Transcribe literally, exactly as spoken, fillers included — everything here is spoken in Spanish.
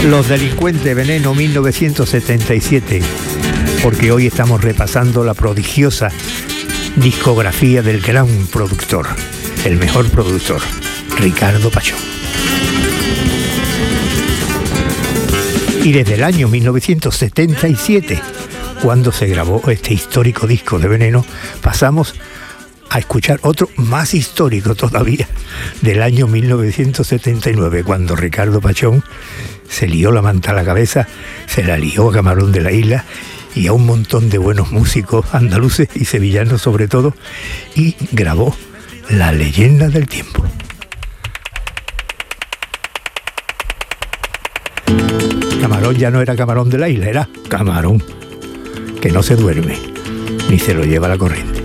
Los Delincuentes, Veneno, mil novecientos setenta y siete, porque hoy estamos repasando la prodigiosa discografía del gran productor, el mejor productor, Ricardo Pachón. Y desde el año mil novecientos setenta y siete, cuando se grabó este histórico disco de Veneno, pasamos a escuchar otro más histórico todavía, del año mil novecientos setenta y nueve, cuando Ricardo Pachón se lió la manta a la cabeza, se la lió a Camarón de la Isla y a un montón de buenos músicos andaluces y sevillanos sobre todo, y grabó La Leyenda del Tiempo. Camarón ya no era Camarón de la Isla, era Camarón, que no se duerme ni se lo lleva la corriente.